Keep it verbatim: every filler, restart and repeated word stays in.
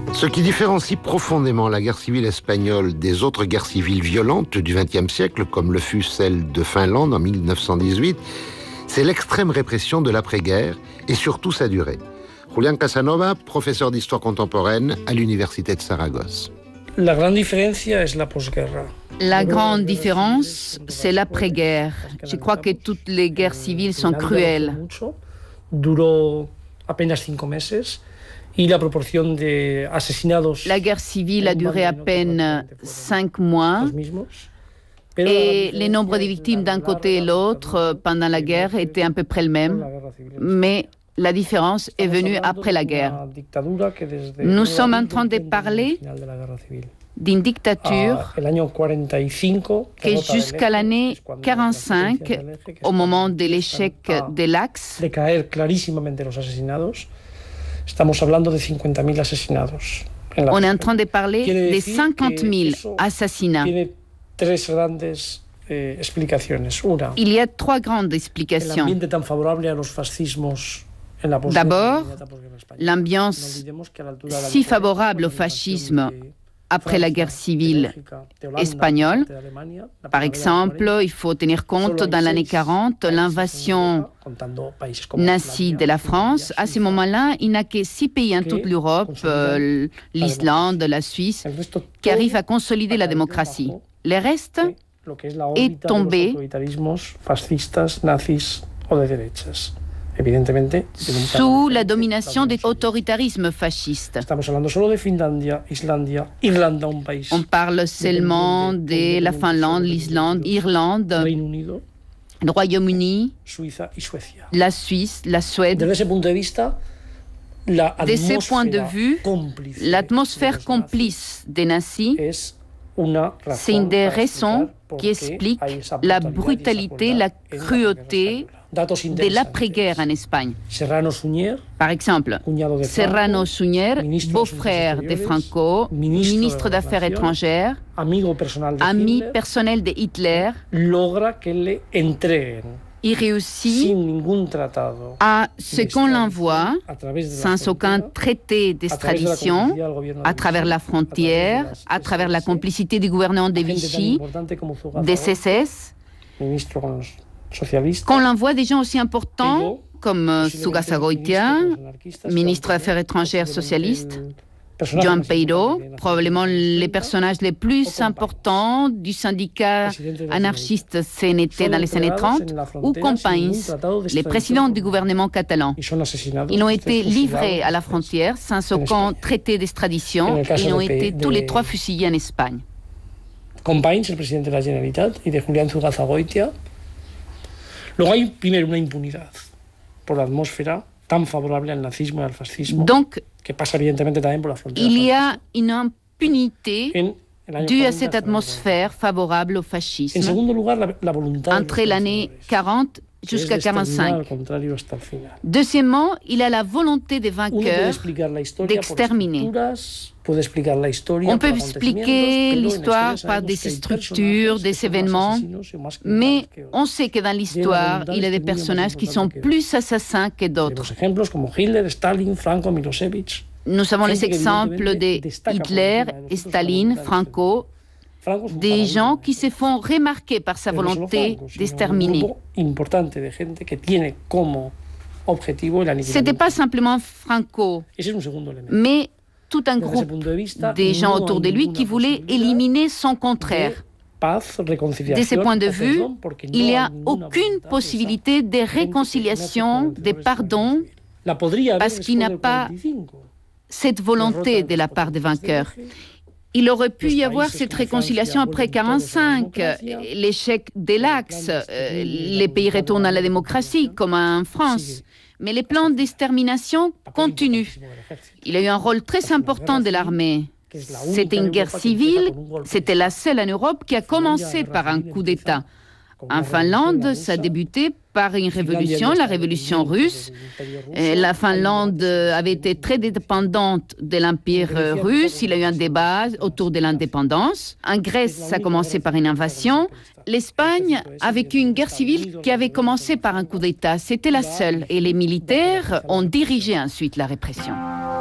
Ce qui différencie profondément la guerre civile espagnole des autres guerres civiles violentes du vingtième siècle, comme le fut celle de Finlande en mille neuf cent dix-huit, c'est l'extrême répression de l'après-guerre et surtout sa durée. Julián Casanova, professeur d'histoire contemporaine à l'université de Saragosse. La grande différence est la postguerra. La grande différence, c'est l'après-guerre. Je crois que toutes les guerres civiles sont cruelles. Duró apenas cinco meses. La guerre civile a duré à peine cinq mois et les nombres de victimes d'un côté et l'autre pendant la guerre étaient à peu près le même, mais la différence est venue après la guerre. Nous sommes en train de parler d'une dictature qui, jusqu'à l'année quarante-cinq, au moment de l'échec de l'Axe, Estamos hablando de cincuenta mil asesinados. On est en train de parler de cinquante mille assassinats. Il y a trois grandes explications. D'abord, l'ambiance si favorable au fascisme après la guerre civile espagnole. Par exemple, il faut tenir compte, dans l'année quarante, l'invasion nazie de la France. À ce moment-là, il n'y a que six pays en toute l'Europe, euh, l'Islande, la Suisse, qui arrivent à consolider la démocratie. Le reste est tombé sous la domination des autoritarismes fascistes. On parle seulement de la Finlande, l'Islande, l'Irlande, le Royaume-Uni, la Suisse, la Suède. De ce point de vue, l'atmosphère complice des nazis, c'est une des raisons qui explique la brutalité, la cruauté de l'après-guerre en Espagne. Par exemple, Serrano Suñer, beau-frère de Franco, ministre d'Affaires étrangères, ami personnel de Hitler, il réussit à ce qu'on l'envoie, sans aucun traité d'extradition, à travers la frontière, à travers la complicité du gouvernement de Vichy, des S S, qu'on l'envoie des gens aussi importants comme Sugasagoitia, ministre des Affaires étrangères socialiste, Joan Peiró, probablement les personnages les plus importants du syndicat anarchiste C N T dans les années trente, ou Companys, les présidents du gouvernement catalan. Ils ont été livrés à la frontière sans aucun traité d'extradition et ils ont été tous les trois fusillés en Espagne. Companys, le président de la Generalitat, et de Julián Zugazagoitia. Luego hay primero una impunidad por la atmósfera tan favorable al nazismo y al fascismo. Donc, que pasa evidentemente también por la frontera. Il y a une impunité due à cette atmosphère favorable au fascisme. En segundo lugar, la, la voluntad entre l'année quarante jusqu'à quarante-cinq. Deuxièmement, il a la volonté des vainqueurs d'exterminer. On peut expliquer l'histoire par des structures, des événements, mais on sait que dans l'histoire, il y a des personnages qui sont plus assassins que d'autres. Nous avons les exemples de Hitler, Staline, Franco, des gens qui se font remarquer par sa volonté d'exterminer. Ce n'était pas simplement Franco, mais tout un groupe de gens autour de lui qui voulaient éliminer son contraire. De ce point de vue, il n'y a aucune possibilité de réconciliation, de pardon, parce qu'il n'y a pas cette volonté de la part des vainqueurs. Il aurait pu y avoir cette réconciliation après quarante-cinq, l'échec de l'Axe, euh, les pays retournent à la démocratie, comme en France. Mais les plans d'extermination continuent. Il a eu un rôle très important de l'armée. C'était une guerre civile, c'était la seule en Europe qui a commencé par un coup d'État. En Finlande, ça a débuté par une révolution, la révolution russe. Et la Finlande avait été très dépendante de l'Empire russe. Il y a eu un débat autour de l'indépendance. En Grèce, ça a commencé par une invasion. L'Espagne a vécu une guerre civile qui avait commencé par un coup d'État. C'était la seule. Et les militaires ont dirigé ensuite la répression.